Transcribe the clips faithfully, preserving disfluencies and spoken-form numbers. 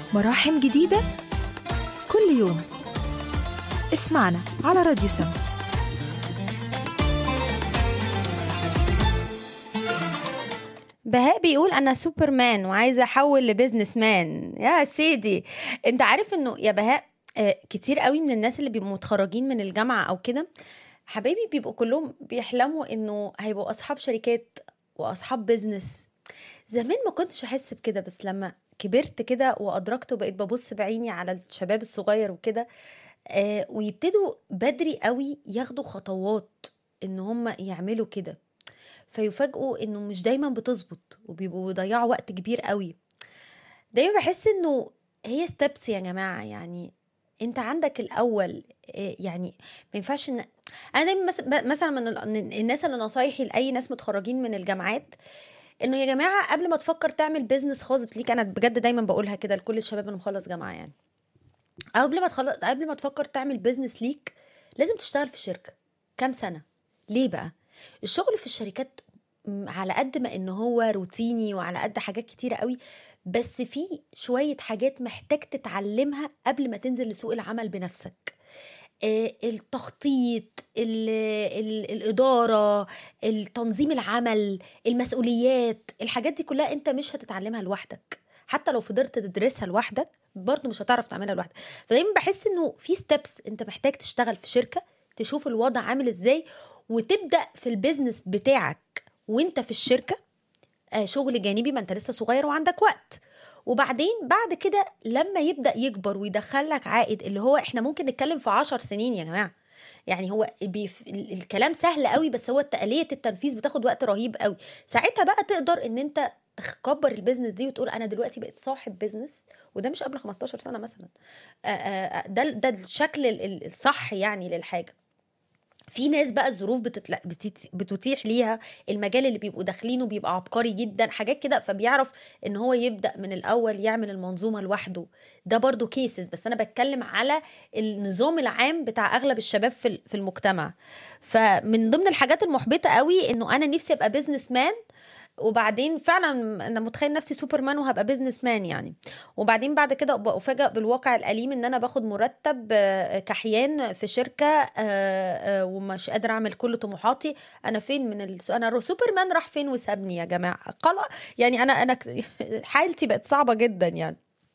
مراحم جديدة كل يوم. اسمعنا على راديو سم. بهاء بيقول أنا سوبرمان وعايزة أحول لبزنس مان. يا سيدي، أنت عارف أنه يا بهاء آه، كتير قوي من الناس اللي بيبقوا متخرجين من الجامعة أو كده حبايبي بيبقوا كلهم بيحلموا أنه هيبقوا أصحاب شركات وأصحاب بزنس. زمان ما كنتش أحس بكده، بس لما كبرت كده وأدركت وبقيت ببص بعيني على الشباب الصغير وكده آه، ويبتدوا بدري قوي ياخدوا خطوات ان هم يعملوا كده، فيفاجئوا انه مش دايما بتظبط وبيبقوا بيضيعوا وقت كبير قوي. دايما بحس انه هي ستيبس يا جماعة. يعني انت عندك الاول آه، يعني ما ينفعش ان انا دايما مس- مثلا من ال- من الناس اللي نصايحي لاي ناس متخرجين من الجامعات انه يا جماعة قبل ما تفكر تعمل بيزنس خاص ليك، انا بجد دايما بقولها كده لكل الشباب اللي مخلص جامعة، يعني قبل ما تخلص قبل ما تفكر تعمل بيزنس ليك لازم تشتغل في شركة كام سنة. ليه بقى؟ الشغل في الشركات م، على قد ما ان هو روتيني وعلى قد حاجات كتيرة قوي، بس في شوية حاجات محتاج تتعلمها قبل ما تنزل لسوق العمل بنفسك. آه، التخطيط، ال ال الإدارة، التنظيم العمل، المسؤوليات، الحاجات دي كلها انت مش هتتعلمها لوحدك. حتى لو فضلت تدرسها لوحدك برضو مش هتعرف تعملها لوحدك. فدايما بحس انه في ستيبس انت محتاج تشتغل في شركة، تشوف الوضع عامل ازاي، وتبدأ في البيزنس بتاعك وانت في الشركة. آه، شغل جانبي، ما انت لسه صغير وعندك وقت. وبعدين بعد كده لما يبدأ يكبر ويدخلك عائد، اللي هو احنا ممكن نتكلم في عشر سنين يا جماعة. يعني هو بيف... ال- الكلام سهل قوي، بس هو آلية التنفيذ بتاخد وقت رهيب قوي. ساعتها بقى تقدر ان انت تكبر البيزنس دي وتقول انا دلوقتي بقيت صاحب بيزنس، وده مش قبل خمستاشر سنة مثلا. آه، آه، آه، ده ده الشكل ال- ال- الصح يعني للحاجة. في ناس بقى الظروف بتتلا... بتت... بتتيح ليها المجال اللي بيبقوا داخلينه بيبقى عبقري جدا، حاجات كده، فبيعرف ان هو يبدأ من الاول يعمل المنظومة لوحده. ده برضو كيسز، بس انا بتكلم على النظام العام بتاع اغلب الشباب في ال- في المجتمع. فمن ضمن الحاجات المحبطة قوي انه انا نفسي ابقى بيزنس مان، وبعدين فعلا انا متخيل نفسي سوبرمان وهبقى بيزنس مان يعني. وبعدين بعد كده أبقى افاجئ بالواقع الاليم ان انا باخد مرتب آه، كحيان في شركه آه، آه، ومش قادره اعمل كل طموحاتي. انا فين من ال... انا سوبرمان راح فين وسابني يا جماعه؟ قلق. يعني انا انا ك- حالتي بقت صعبه جدا يعني.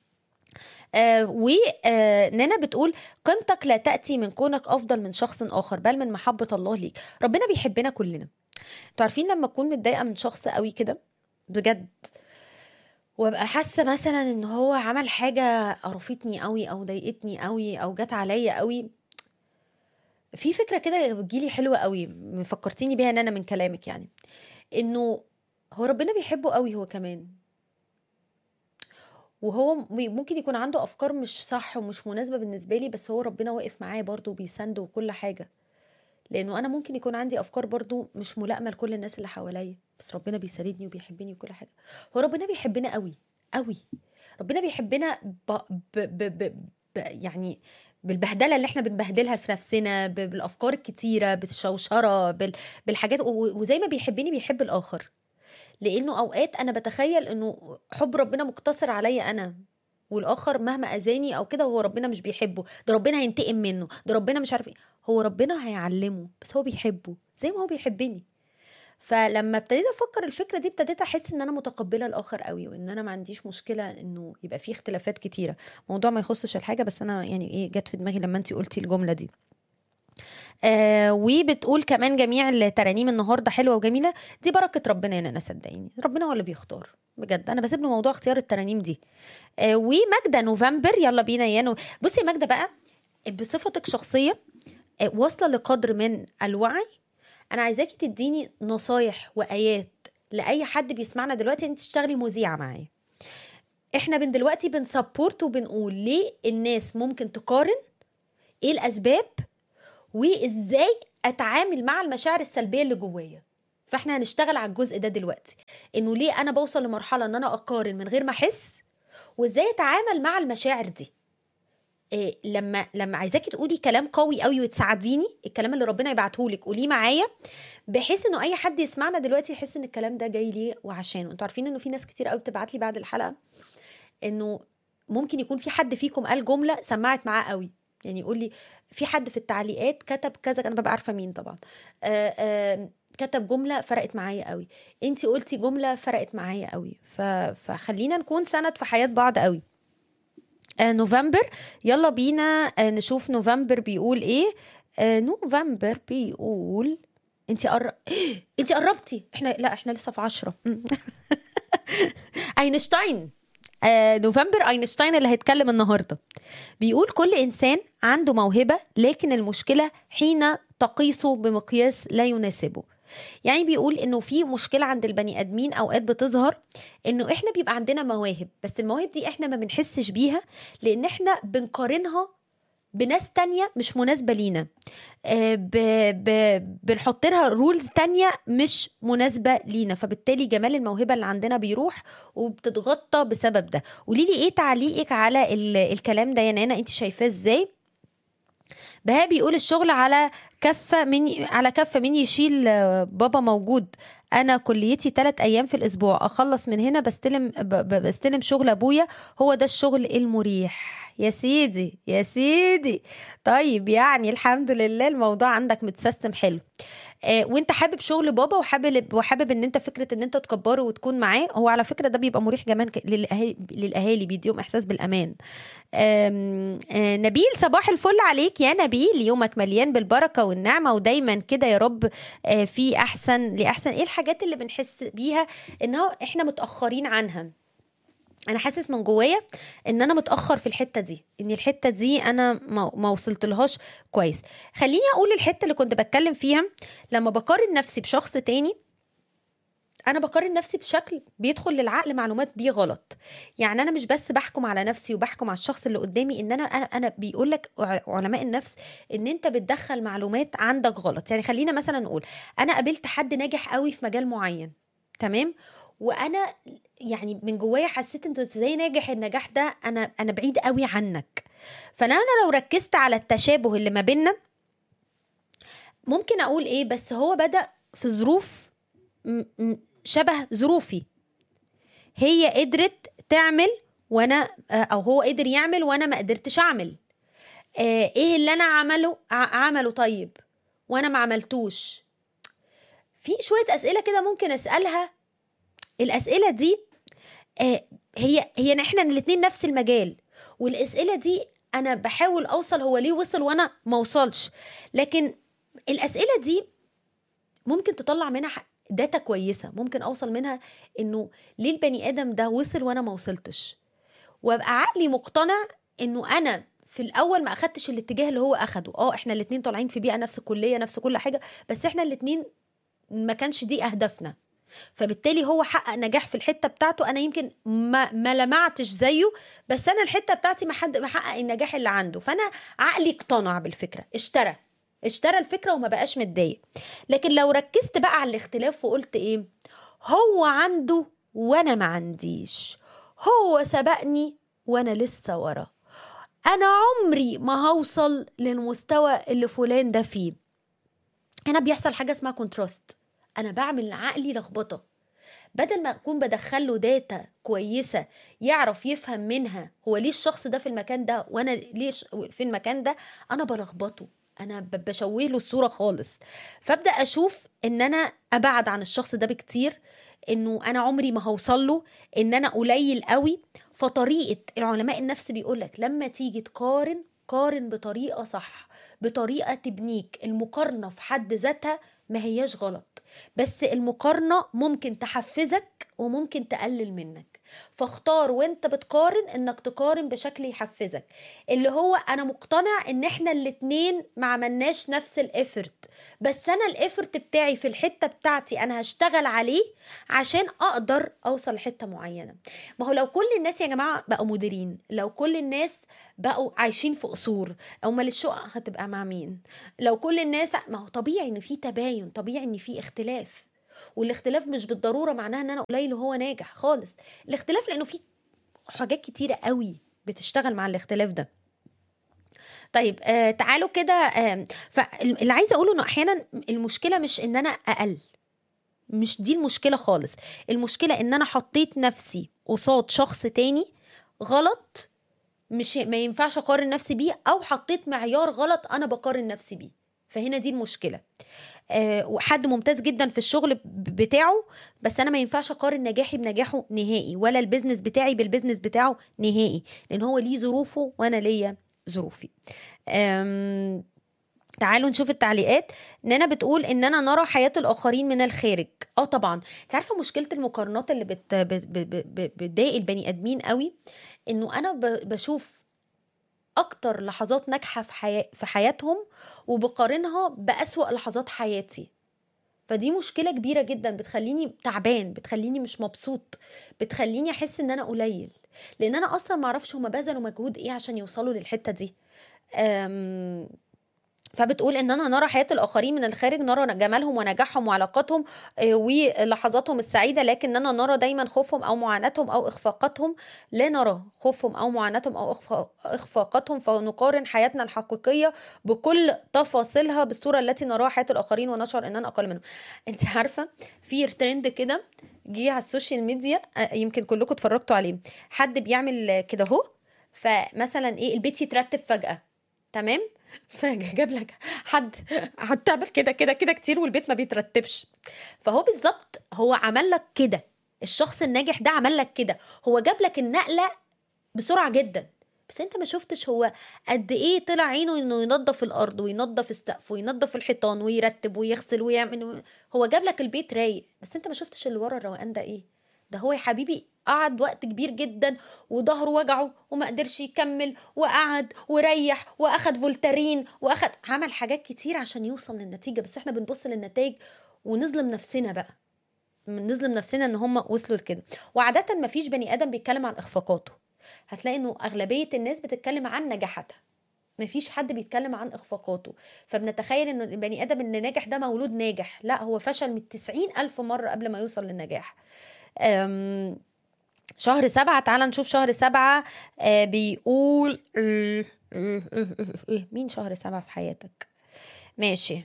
آه ونانا بتقول قيمتك لا تأتي من كونك أفضل من شخص آخر، بل من محبة الله ليك. ربنا بيحبنا كلنا. انتوا عارفين لما اكون متضايقه من شخص قوي كده بجد، وابقى حاسه مثلا ان هو عمل حاجه قرفتني قوي او ضايقتني قوي او جت عليا قوي، في فكره كده بتجيلي حلوه قوي فكرتيني بيها ان انا من كلامك، يعني انه هو ربنا بيحبه قوي هو كمان، وهو م- ممكن يكون عنده افكار مش صح ومش مناسبه بالنسبه لي، بس هو ربنا واقف معايا برضه وبيسنده وكل حاجه. لانه انا ممكن يكون عندي افكار برضو مش ملائمه لكل الناس اللي حواليا، بس ربنا بيساندني وبيحبني وكل حاجه. هو ربنا بيحبنا قوي قوي. ربنا بيحبنا ب... ب... ب... ب... ب... يعني بالبهدله اللي احنا بنبهدلها في نفسنا، ب... بالافكار الكتيره، بالشوشره، بال... بالحاجات، و... وزي ما بيحبني بيحب الاخر. لانه اوقات انا بتخيل انه حب ربنا مقتصر عليا انا، والاخر مهما اذاني او كده هو ربنا مش بيحبه، ده ربنا هينتقم منه، ده ربنا مش عارف ايه. هو ربنا هيعلمه، بس هو بيحبه زي ما هو بيحبني. فلما ابتديت افكر الفكره دي ابتديت احس ان انا متقبله الاخر قوي، وان انا ما عنديش مشكله انه يبقى فيه اختلافات كتيره. موضوع ما يخصش الحاجه، بس انا يعني ايه جت في دماغي لما انتي قلتي الجمله دي. آه وبتقول كمان جميع الترانيم النهارده حلوه وجميله. دي بركه ربنا، يعني انا صدقيني ربنا هو اللي بيختار بجد. انا بسيب له موضوع اختيار الترانيم دي. آه وماجدة نوفمبر، يلا بينا يا نو. بصي يا ماجدة بقى، بصفتك شخصيه آه واصله لقدر من الوعي، انا عايزاكي تديني نصايح وايات لاي حد بيسمعنا دلوقتي. انت تشتغلي مذيعه معايا. احنا من دلوقتي بنسبورت وبنقول ليه الناس ممكن تقارن، ايه الاسباب، وازاي اتعامل مع المشاعر السلبيه اللي جوايا. فاحنا هنشتغل على الجزء ده دلوقتي، انه ليه انا بوصل لمرحله ان انا اقارن من غير ما احس، وازاي اتعامل مع المشاعر دي. إيه لما لما عايزاكي تقولي كلام قوي قوي وتساعديني، الكلام اللي ربنا يبعته لك قوليه معايا، بحيث انه اي حد يسمعنا دلوقتي يحس ان الكلام ده جاي ليه وعشانه. انتوا عارفين انه في ناس كتير قوي بتبعت لي بعد الحلقه انه ممكن يكون في حد فيكم قال جمله سمعت معاه قوي، يعني يقول لي في حد في التعليقات كتب كذا، انا ببقى عارفه مين طبعا، آآ آآ كتب جمله فرقت معايا قوي، انتي قلتي جمله فرقت معايا قوي. فخلينا نكون سند في حياه بعض قوي. آه نوفمبر، يلا بينا آه نشوف نوفمبر بيقول ايه. آه نوفمبر بيقول انتي قرب انتي قربتي، احنا لا احنا لسه في عشرة. اينشتاين، آه نوفمبر اينشتاين اللي هيتكلم النهارده، بيقول كل انسان عنده موهبه، لكن المشكله حين تقيسه بمقياس لا يناسبه. يعني بيقول انه في مشكله عند البني ادمين اوقات بتظهر، انه احنا بيبقى عندنا مواهب، بس المواهب دي احنا ما بنحسش بيها لان احنا بنقارنها بناس تانية مش مناسبة لينا، آه ب ب بنحط لها رولز تانية مش مناسبة لينا، فبالتالي جمال الموهبة اللي عندنا بيروح وبتتغطى بسبب ده. قوليلي ايه تعليقك على الكلام ده يا نانا، انت شايفاه ازاي؟ بها بيقول الشغل على كفة من على كفة من يشيل بابا موجود، انا كليتي ثلاث ايام في الاسبوع، اخلص من هنا بستلم بستلم شغل ابويا، هو ده الشغل المريح. يا سيدي يا سيدي، طيب يعني الحمد لله الموضوع عندك متسيستم حلو. آه وانت حابب شغل بابا وحابب وحابب ان انت فكره ان انت تكبره وتكون معاه، هو على فكره ده بيبقى مريح كمان للاهالي للاهالي بيديهم احساس بالامان. آم آه نبيل، صباح الفل عليك يا نبيل، يومك مليان بالبركه والنعمه ودايما كده يا رب. آه في احسن لاحسن. ايه الحاجات اللي بنحس بيها ان احنا متاخرين عنها؟ انا حاسس من جوايا ان انا متاخر في الحته دي، ان الحته دي انا ما وصلت لهاش كويس. خليني اقول الحته اللي كنت بتكلم فيها، لما بقارن نفسي بشخص تاني انا بقارن نفسي بشكل بيدخل للعقل معلومات بيه غلط. يعني انا مش بس بحكم على نفسي وبحكم على الشخص اللي قدامي، ان انا انا, أنا بيقول لك علماء النفس ان انت بتدخل معلومات عندك غلط. يعني خلينا مثلا نقول انا قابلت حد ناجح قوي في مجال معين، تمام، وانا يعني من جوايا حسيت انت ازاي ناجح النجاح ده، انا انا بعيد قوي عنك. فانا لو ركزت على التشابه اللي ما بيننا ممكن اقول ايه، بس هو بدأ في ظروف شبه ظروفي، هي قدرت تعمل وانا او هو قدر يعمل وانا ما قدرتش اعمل. آه ايه اللي انا عمله عمله طيب وانا ما عملتوش؟ في شوية اسئلة كده ممكن اسألها. الاسئلة دي آه هي هي احنا الاتنين نفس المجال، والاسئلة دي انا بحاول اوصل هو ليه وصل وانا ما وصلش، لكن الاسئلة دي ممكن تطلع منها داتا كويسة، ممكن اوصل منها انه ليه البني ادم ده وصل وانا ما وصلتش، وابقى عقلي مقتنع انه انا في الاول ما اخدتش الاتجاه اللي هو اخده. اه احنا الاتنين طالعين في بيئة نفس الكلية نفس كل حاجة، بس احنا الاتنين ما كانش دي اهدافنا، فبالتالي هو حقق نجاح في الحتة بتاعته، انا يمكن ما, ما لمعتش زيه، بس انا الحتة بتاعتي ما حد محقق النجاح اللي عنده، فانا عقلي اقتنع بالفكرة، اشترى اشترى الفكرة وما بقاش متضايق. لكن لو ركزت بقى على الاختلاف وقلت ايه، هو عنده وانا ما عنديش، هو سبقني وانا لسه ورا، انا عمري ما هوصل للمستوى اللي فلان ده فيه، هنا بيحصل حاجة اسمها كونتراست. انا بعمل عقلي لخبطة، بدل ما اكون بدخله داتا كويسة يعرف يفهم منها هو ليه الشخص ده في المكان ده وانا ليش في المكان ده، انا بلخبطه، انا بشوه له الصورة خالص. فابدأ اشوف ان انا ابعد عن الشخص ده بكتير، انه انا عمري ما هوصل له، ان انا قليل قوي. فطريقة العلماء النفس بيقولك لما تيجي تقارن، قارن بطريقة صح، بطريقة تبنيك. المقارنة في حد ذاتها ما هياش غلط، بس المقارنة ممكن تحفزك وممكن تقلل منك، فاختار وانت بتقارن انك تقارن بشكل يحفزك، اللي هو انا مقتنع ان احنا الاتنين ما عملناش نفس الافرت، بس انا الافرت بتاعي في الحتة بتاعتي انا هشتغل عليه عشان اقدر اوصل لحتة معينة. ما هو لو كل الناس يا جماعة بقوا مديرين، لو كل الناس بقوا عايشين في قصور، او ما الشقق هتبقى مع مين؟ لو كل الناس، ما هو طبيعي ان في تباين، طبيعي ان في اختلاف، والاختلاف مش بالضرورة معناها ان انا قليل وهو ناجح خالص، الاختلاف لانه في حاجات كتيرة قوي بتشتغل مع الاختلاف ده. طيب آه تعالوا كده، آه فاللي عايزة اقوله انه احيانا المشكلة مش ان انا اقل، مش دي المشكلة خالص، المشكلة ان انا حطيت نفسي قصاد شخص تاني غلط، مش ما ينفعش اقارن نفسي بيه، او حطيت معيار غلط انا بقارن نفسي بيه. فهنا دي المشكله. أه وحد ممتاز جدا في الشغل بتاعه، بس انا ما ينفعش اقارن نجاحي بنجاحه نهائي، ولا البيزنس بتاعي بالبيزنس بتاعه نهائي، لان هو ليه ظروفه وانا ليا ظروفي. أم تعالوا نشوف التعليقات. نانا بتقول ان انا نرى حياة الاخرين من الخارج. اه طبعا انت عارفه مشكله المقارنات اللي بت بت- بت- بت- بتضايق البني ادمين قوي، انه انا ب- بشوف اكتر لحظات ناجحه في حياة في حياتهم، وبقارنها بأسوأ لحظات حياتي. فدي مشكله كبيره جدا، بتخليني تعبان، بتخليني مش مبسوط، بتخليني احس ان انا قليل، لان انا اصلا معرفش هما بذلوا مجهود ايه عشان يوصلوا للحته دي. أم فبتقول اننا نرى حياة الاخرين من الخارج، نرى جمالهم ونجاحهم وعلاقاتهم آه، ولحظاتهم السعيدة، لكننا نرى دايما خوفهم او معاناتهم او اخفاقاتهم. لا نرى خوفهم او معاناتهم او إخفا- اخفاقاتهم، فنقارن حياتنا الحقيقية بكل تفاصيلها بالصورة التي نراها حياة الاخرين، ونشعر اننا اقل منهم. انت عارفة في ترند كده جه على السوشيال ميديا، آه، يمكن كلكم اتفرجتوا عليه، حد بيعمل كده اهو، فمثلا ايه، البيت يترتب فجأة، تمام، فجاب لك حد هتعمل كده كده كده كتير والبيت ما بيترتبش. فهو بالظبط هو عمل لك كده، الشخص الناجح ده عمل لك كده، هو جاب لك النقلة بسرعة جدا، بس انت ما شفتش هو قد ايه طلع عينه انه ينظف الارض وينظف السقف وينظف الحيطان ويرتب ويغسل ويعمل. هو جاب لك البيت رايق، بس انت ما شفتش اللي ورا الروقان ده ايه. ده هو يا حبيبي قعد وقت كبير جدا وظهره وجعه وما قدرش يكمل، وقعد وريح واخد فولتارين واخد عمل حاجات كتير عشان يوصل للنتيجة، بس احنا بنبص للنتائج ونظلم نفسنا بقى، نظلم نفسنا ان هم وصلوا لكده. وعادة ما فيش بني ادم بيتكلم عن اخفاقاته، هتلاقي انه اغلبية الناس بتتكلم عن نجاحاتها، مفيش حد بيتكلم عن اخفاقاته. فبنتخيل ان البني ادم اللي ناجح ده مولود ناجح، لا هو فشل من تسعين الف مرة قبل ما يوصل للنجاح. أم شهر سبعة، تعال نشوف شهر سبعة. آه بيقول إيه إيه إيه إيه إيه مين شهر سبعة في حياتك؟ ماشي.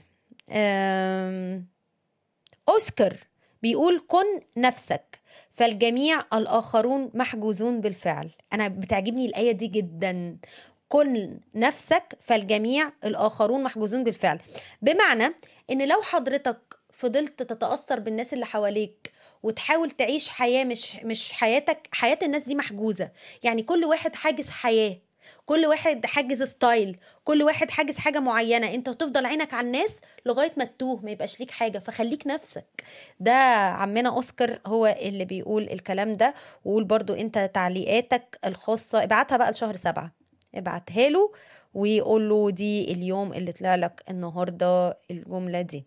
أم أوسكار بيقول كن نفسك فالجميع الآخرون محجوزون بالفعل. أنا بتعجبني الآية دي جدا، كن نفسك فالجميع الآخرون محجوزون بالفعل. بمعنى إن لو حضرتك فضلت تتأثر بالناس اللي حواليك وتحاول تعيش حياة مش مش حياتك، حياة الناس دي محجوزة، يعني كل واحد حاجز حياة، كل واحد حاجز ستايل، كل واحد حاجز حاجة معينة، انت هتفضل عينك على الناس لغاية ما تتوه، ما يبقاش ليك حاجة، فخليك نفسك. ده عمنا أوسكار هو اللي بيقول الكلام ده. وقول برضو انت تعليقاتك الخاصة ابعتها بقى لشهر سبعة، ابعتها له ويقول له دي اليوم اللي طلع لك النهاردة الجملة دي.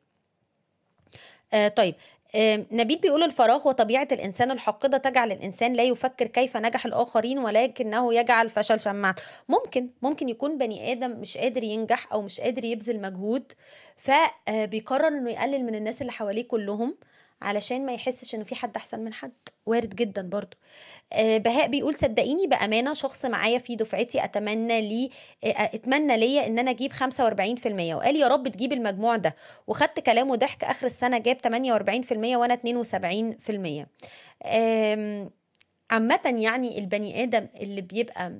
آه طيب. آه نبيل بيقول الفراغ وطبيعة الإنسان الحاقدة تجعل الإنسان لا يفكر كيف نجح الآخرين، ولكنه يجعل فشل شماعة. ممكن ممكن يكون بني آدم مش قادر ينجح أو مش قادر يبذل مجهود، فبيقرر إنه يقلل من الناس اللي حواليه كلهم علشان ما يحسش إنه في حد أحسن من حد. وارد جدا برضو. آه، بهاء بيقول صدقيني بأمانة شخص معايا في دفعتي أتمنى لي آه، اتمنى ليا ان انا اجيب خمسة وأربعين في المية، وقال يا رب تجيب المجموع ده، وخدت كلامه ضحك، اخر السنة جاب تمانية وأربعين في المية وانا اتنين وسبعين في المية. آم، عامة يعني البني آدم اللي بيبقى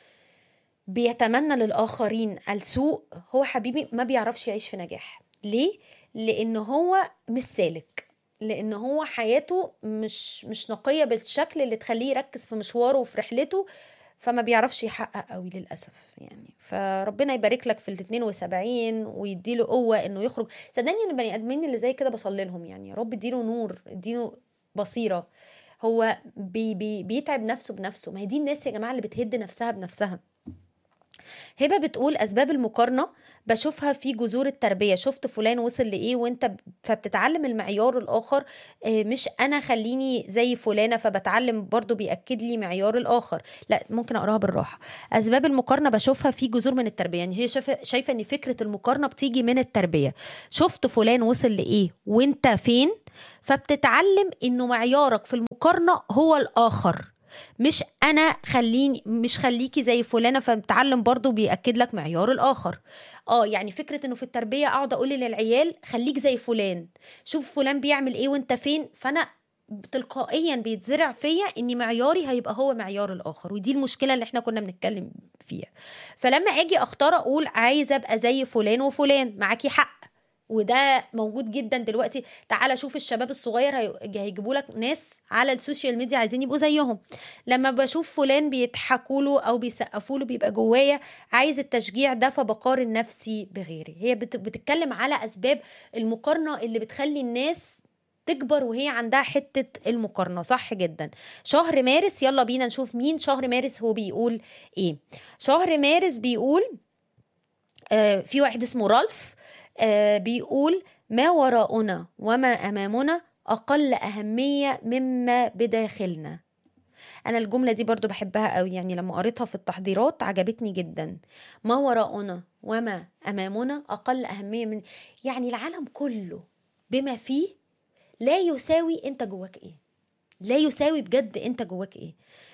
بيتمنى للآخرين السوء هو حبيبي ما بيعرفش يعيش في نجاح. ليه؟ لأن هو مش سالك، لأن هو حياته مش مش نقية بالشكل اللي تخليه يركز في مشواره وفي رحلته، فما بيعرفش يحقق قوي للأسف يعني. فربنا يبارك لك في ال اتنين وسبعين ويديله قوة انه يخرج. صدقني ان البني ادمين اللي زي كده بصلي لهم، يعني يا رب اديله نور، اديله بصيرة. هو بي بي بيتعب نفسه بنفسه، ما هي دي الناس يا جماعة اللي بتهد نفسها بنفسها. هبة بتقول أسباب المقارنة بشوفها في جذور التربية، شفت فلان وصل لإيه وانت ب... فبتتعلم المعيار الآخر، آه، مش أنا خليني زي فلانة فبتعلم برضو بيأكد لي معيار الآخر. لا ممكن أقراها بالراحة. أسباب المقارنة بشوفها في جذور من التربية، يعني هي شايفة شايفة أن فكرة المقارنة بتيجي من التربية، شفت فلان وصل لإيه وانت فين، فبتتعلم إنه معيارك في المقارنة هو الآخر، مش انا خليني مش خليكي زي فلانه، فبتعلم برضو بيأكد لك معيار الاخر. اه يعني فكره انه في التربيه اقعد اقول للعيال خليك زي فلان، شوف فلان بيعمل ايه وانت فين، فانا تلقائيا بيتزرع فيا ان معياري هيبقى هو معيار الاخر، ودي المشكله اللي احنا كنا بنتكلم فيها. فلما اجي اختار اقول عايزه ابقى زي فلان وفلان، معاكي حق، وده موجود جدا دلوقتي. تعالى شوف الشباب الصغير هيجيبوا لك ناس على السوشيال ميديا عايزين يبقوا زيهم. لما بشوف فلان بيضحكوا له او بيسقفوا له بيبقى جوايا عايز التشجيع ده، فبقارن نفسي بغيري. هي بتتكلم على اسباب المقارنه اللي بتخلي الناس تكبر وهي عندها حتة المقارنة. صح جدا. شهر مارس، يلا بينا نشوف مين شهر مارس هو بيقول ايه. شهر مارس بيقول آه في واحد اسمه رالف آه بيقول ما وراءنا وما أمامنا أقل أهمية مما بداخلنا. أنا الجملة دي برضو بحبها قوي، يعني لما قريتها في التحضيرات عجبتني جدا. ما وراءنا وما أمامنا أقل أهمية من، يعني العالم كله بما فيه لا يساوي انت جواك ايه، لا يساوي بجد انت جواك ايه.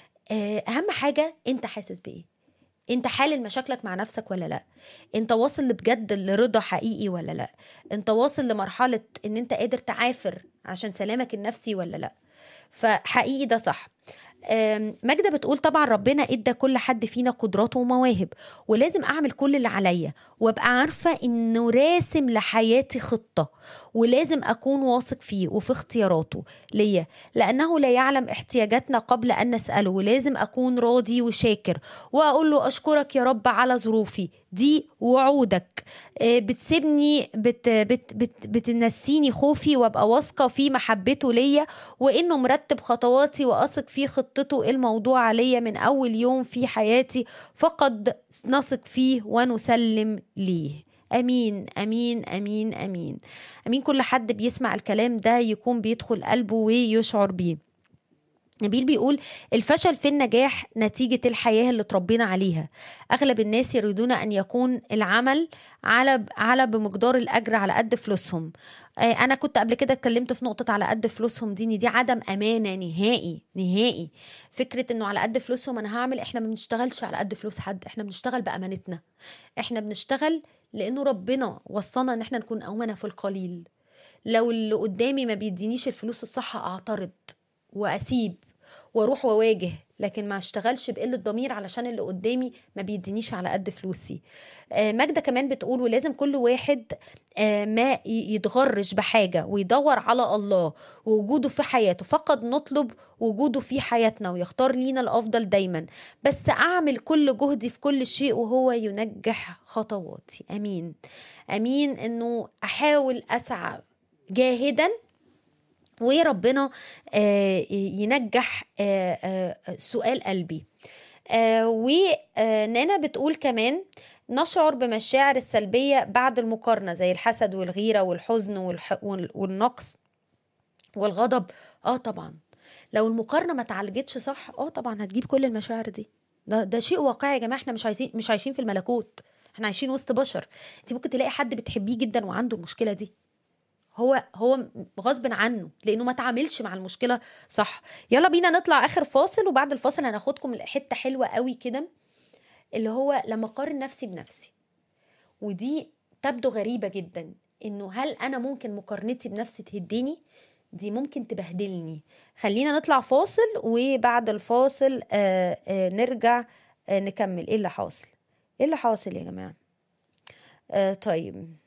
اهم حاجة انت حاسس بايه، انت حالل مشاكلك مع نفسك ولا لا، انت واصل بجد لرضا حقيقي ولا لا، انت واصل لمرحلة ان انت قادر تعافر عشان سلامك النفسي ولا لا. فحقيقي ده صح. ماجدة بتقول طبعا ربنا ادى كل حد فينا قدراته ومواهب، ولازم اعمل كل اللي عليا وابقى عارفة انه راسم لحياتي خطة، ولازم اكون واثق فيه وفي اختياراته ليا، لانه لا يعلم احتياجاتنا قبل ان نسأله. ولازم اكون راضي وشاكر واقول له اشكرك يا رب على ظروفي دي، وعودك بتسيبني بت بت بت بتنسيني خوفي، وابقى واثقة في محبته ليا، وانه مرتب خطواتي واثق في خطته الموضوع عليا من اول يوم في حياتي، فقد نثق فيه ونسلم ليه. امين امين امين امين امين. كل حد بيسمع الكلام ده يكون بيدخل قلبه ويشعر بيه. نبيل بيقول الفشل في النجاح نتيجة الحياة اللي تربينا عليها. أغلب الناس يريدون أن يكون العمل على على بمقدار الأجر على قد فلوسهم. أنا كنت قبل كده اتكلمت في نقطة على قد فلوسهم دي، دي عدم أمانة نهائي نهائي. فكرة إنه على قد فلوسهم أنا هعمل، إحنا ما بنشتغلش على قد فلوس حد، إحنا بنشتغل بأمانتنا. إحنا بنشتغل لأنه ربنا وصلنا إن إحنا نكون أمانة في القليل. لو اللي قدامي ما بيدينيش الفلوس الصح أعترض وأسيب واروح وواجه، لكن ما اشتغلش بقلة ضمير علشان اللي قدامي ما بيدينيش على قد فلوسي. آه ماجدة كمان بتقول ولازم كل واحد آه ما يتغرش بحاجة ويدور على الله ووجوده في حياته، فقد نطلب وجوده في حياتنا ويختار لينا الأفضل دايما، بس أعمل كل جهدي في كل شيء وهو ينجح خطواتي. أمين أمين. إنه أحاول أسعى جاهدا وربنا ينجح سؤال قلبي. ونانا بتقول كمان نشعر بمشاعر السلبية بعد المقارنة زي الحسد والغيرة والحزن والنقص والغضب. اه طبعا لو المقارنة ما تعالجتش صح اه طبعا هتجيب كل المشاعر دي. ده, ده شيء واقعي يا جماعة. احنا مش عايزين مش عايشين في الملكوت، احنا عايشين وسط بشر. انت ممكن تلاقي حد بتحبيه جدا وعنده المشكلة دي، هو هو غصب عنه لانه ما تعاملش مع المشكله صح. يلا بينا نطلع اخر فاصل، وبعد الفاصل هناخدكم حته حلوه قوي كده، اللي هو لما اقارن نفسي بنفسي. ودي تبدو غريبه جدا، انه هل انا ممكن مقارنتي بنفسي تهديني؟ دي ممكن تبهدلني. خلينا نطلع فاصل، وبعد الفاصل آآ آآ نرجع آآ نكمل ايه اللي حاصل. ايه اللي حاصل يا جماعه؟ آه طيب